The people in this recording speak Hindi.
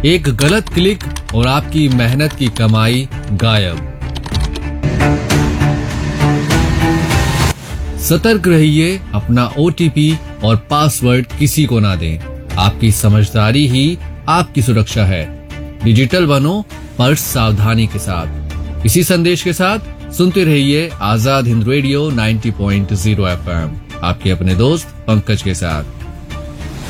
एक गलत क्लिक और आपकी मेहनत की कमाई गायब। सतर्क रहिए, अपना OTP और पासवर्ड किसी को ना दें। आपकी समझदारी ही आपकी सुरक्षा है। डिजिटल बनो पर सावधानी के साथ। इसी संदेश के साथ सुनते रहिए आजाद हिंद रेडियो 90.0 FM, आपके अपने दोस्त पंकज के साथ।